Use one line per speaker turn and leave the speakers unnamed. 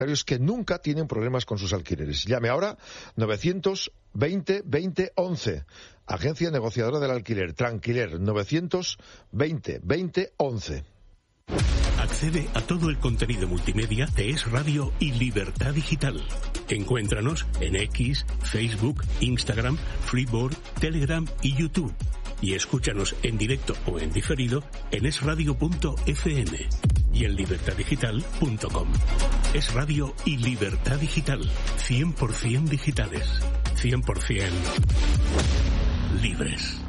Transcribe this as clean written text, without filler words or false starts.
que nunca tienen problemas con sus alquileres. Llame ahora 920 20 11. Agencia negociadora del alquiler. Tranquiler 920 20 11.
Accede a todo el contenido multimedia de Es Radio y Libertad Digital. Encuéntranos en X, Facebook, Instagram, Freeboard, Telegram y YouTube. Y escúchanos en directo o en diferido en esradio.fm y en libertaddigital.com. Es Radio y Libertad Digital. 100% digitales. 100% libres.